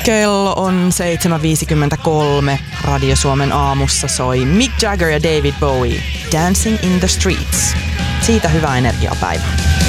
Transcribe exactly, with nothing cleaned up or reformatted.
Kello on seitsemän viisikymmentäkolme. Radio Suomen aamussa soi Mick Jagger ja David Bowie. Dancing in the Streets. Siitä hyvää energiaa päivää.